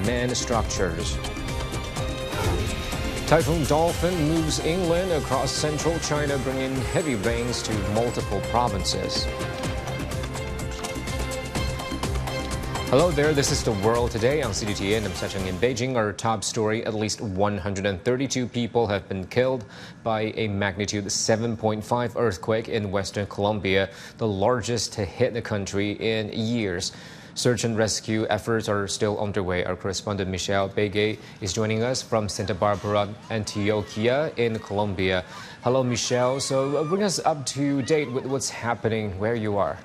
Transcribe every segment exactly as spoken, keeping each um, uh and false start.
unmanned structures. Typhoon Dolphin moves inland across central China, bringing heavy rains to multiple provinces. Hello there, this is The World Today on C G T N. I'm Sacheng in Beijing. Our top story, at least one hundred thirty-two people have been killed by a magnitude seven point five earthquake in western Colombia, the largest to hit the country in years. Search and rescue efforts are still underway. Our correspondent Michelle Begay is joining us from Santa Barbara, Antioquia in Colombia. Hello, Michelle. So bring us up to date with what's happening where you are.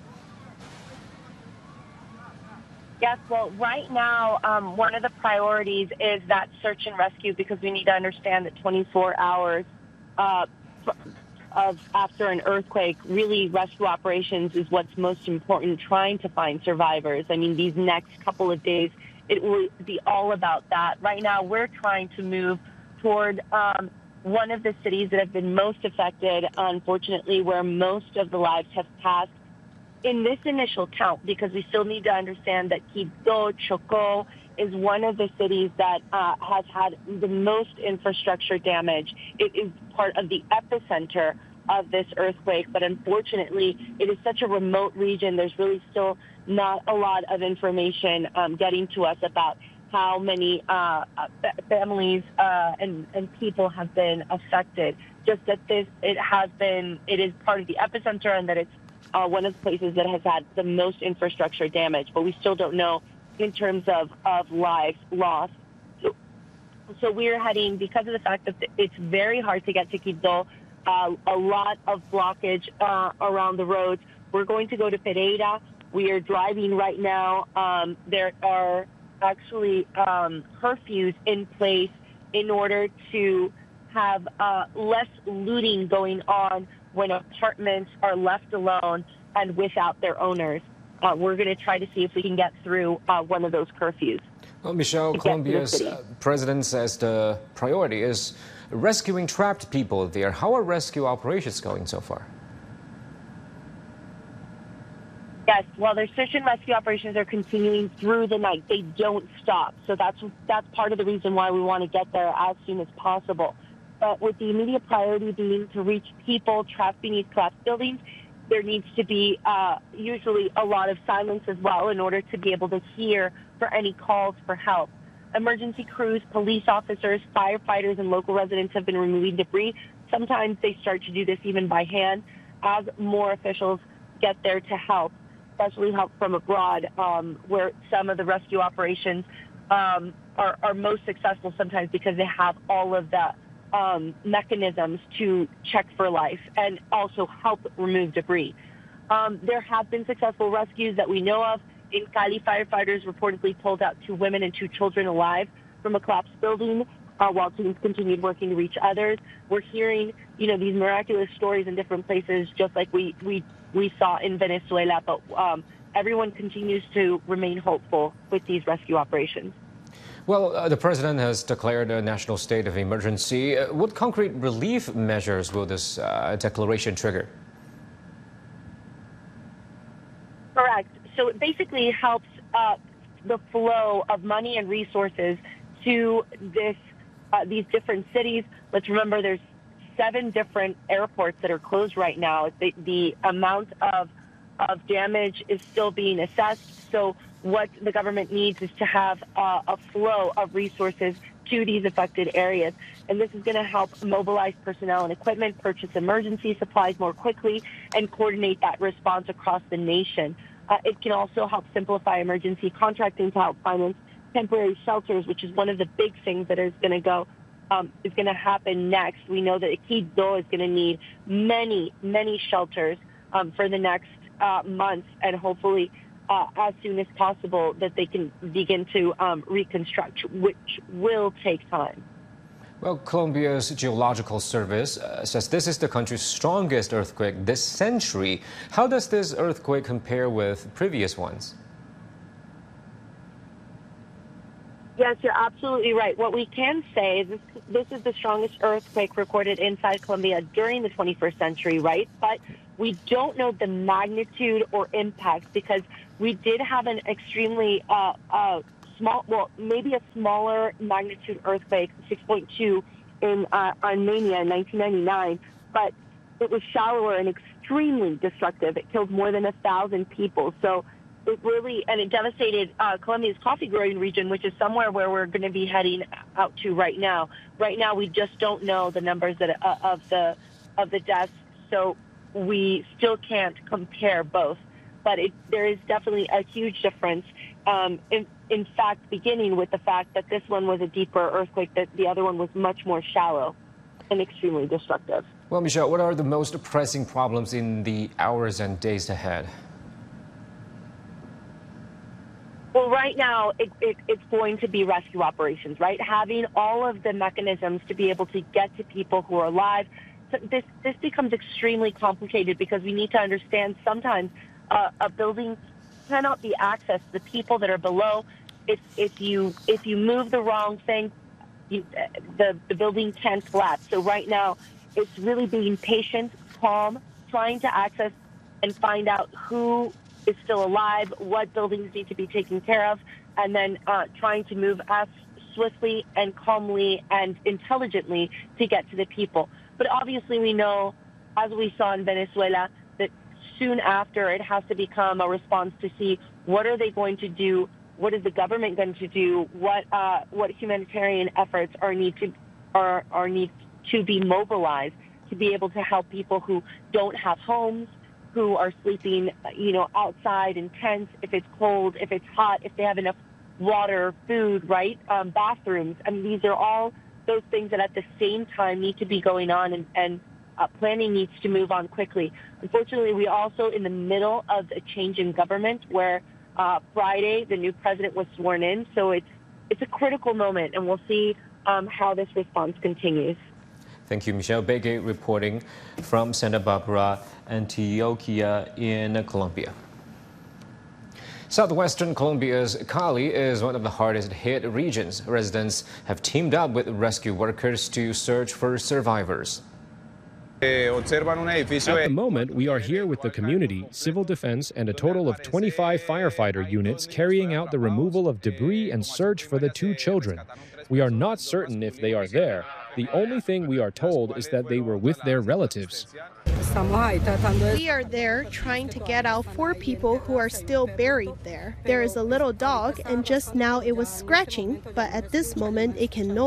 Yes, well, right now, um, one of the priorities is that search and rescue, because we need to understand that twenty-four hours uh, of after an earthquake, really rescue operations is what's most important, trying to find survivors. I mean, these next couple of days, it will be all about that. Right now, we're trying to move toward um, one of the cities that have been most affected, unfortunately, where most of the lives have passed. In this initial count, because we still need to understand that Quibdó, Chocó is one of the cities that uh, has had the most infrastructure damage. It is part of the epicenter of this earthquake, but unfortunately, it is such a remote region. There's really still not a lot of information um, getting to us about how many uh, families uh, and, and people have been affected. Just that this, it has been, it is part of the epicenter, and that it's Uh, one of the places that has had the most infrastructure damage, but we still don't know in terms of, of lives lost. So, so we're heading, because of the fact that it's very hard to get to Quibdó, uh, a lot of blockage uh, around the roads. We're going to go to Pereira. We are driving right now. Um, there are actually um, curfews in place in order to have uh, less looting going on when apartments are left alone and without their owners. Uh, we're going to try to see if we can get through uh, one of those curfews. Well, Michelle, Colombia's uh, president says the priority is rescuing trapped people there. How are rescue operations going so far? Yes, well, their search and rescue operations are continuing through the night. They don't stop. So that's, that's part of the reason why we want to get there as soon as possible. But with the immediate priority being to reach people trapped beneath collapsed buildings, there needs to be uh, usually a lot of silence as well in order to be able to hear for any calls for help. Emergency crews, police officers, firefighters, and local residents have been removing debris. Sometimes they start to do this even by hand as more officials get there to help, especially help from abroad, um, where some of the rescue operations um, are, are most successful sometimes because they have all of the Um, mechanisms to check for life and also help remove debris. Um, there have been successful rescues that we know of. In Cali, firefighters reportedly pulled out two women and two children alive from a collapsed building uh, while teams continued working to reach others. We're hearing, you know, these miraculous stories in different places, just like we, we, we saw in Venezuela, but um, everyone continues to remain hopeful with these rescue operations. Well, uh, the president has declared a national state of emergency. Uh, what concrete relief measures will this uh, declaration trigger? Correct. So it basically helps uh, the flow of money and resources to this uh, these different cities. Let's remember there's seven different airports that are closed right now. The, the amount of of damage is still being assessed. So what the government needs is to have uh, a flow of resources to these affected areas. And this is going to help mobilize personnel and equipment, purchase emergency supplies more quickly, and coordinate that response across the nation. Uh, it can also help simplify emergency contracting to help finance temporary shelters, which is one of the big things that is going to go, um, is going to happen next. We know that Quibdó is going to need many, many shelters um, for the next uh, months, and hopefully Uh, as soon as possible that they can begin to um, reconstruct, which will take time. Well, Colombia's Geological Service uh, says this is the country's strongest earthquake this century. How does this earthquake compare with previous ones? Yes, you're absolutely right. What we can say is this, this is the strongest earthquake recorded inside Colombia during the twenty-first century, right? But we don't know the magnitude or impact because we did have an extremely uh, uh, small, well, maybe a smaller magnitude earthquake, six point two in uh, Armenia in nineteen ninety-nine, but it was shallower and extremely destructive. It killed more than a thousand people. So it really, and it devastated uh, Colombia's coffee growing region, which is somewhere where we're going to be heading out to right now. Right now, we just don't know the numbers that uh, of the of the deaths, so we still can't compare both. But it, there is definitely a huge difference. Um, in, in fact, beginning with the fact that this one was a deeper earthquake, that the other one was much more shallow and extremely destructive. Well, Michelle, what are the most pressing problems in the hours and days ahead? Well, right now, it, it, it's going to be rescue operations, right? Having all of the mechanisms to be able to get to people who are alive. So this, this becomes extremely complicated because we need to understand sometimes uh, a building cannot be accessed. The people that are below, if, if, you, if you move the wrong thing, you, the, the building can collapse. So right now, it's really being patient, calm, trying to access and find out who is still alive, what buildings need to be taken care of, and then uh, trying to move as swiftly and calmly and intelligently to get to the people. But obviously we know, as we saw in Venezuela, that soon after it has to become a response to see what are they going to do, what is the government going to do, what uh, what humanitarian efforts are need to are, are need to be mobilized to be able to help people who don't have homes, who are sleeping, you know, outside in tents, if it's cold, if it's hot, if they have enough water, food, right, um, bathrooms. I mean, these are all those things that at the same time need to be going on, and, and uh, planning needs to move on quickly. Unfortunately, we also in the middle of a change in government where uh, Friday the new president was sworn in, so it's it's a critical moment, and we'll see um, how this response continues. Thank you, Michelle Begay, reporting from Santa Barbara, Antioquia in Colombia. Southwestern Colombia's Cali is one of the hardest hit regions. Residents have teamed up with rescue workers to search for survivors. At the moment, we are here with the community, civil defense, and a total of twenty-five firefighter units carrying out the removal of debris and search for the two children. We are not certain if they are there. The only thing we are told is that they were with their relatives. We are there trying to get out four people who are still buried there. There is a little dog, and just now it was scratching, but at this moment it can no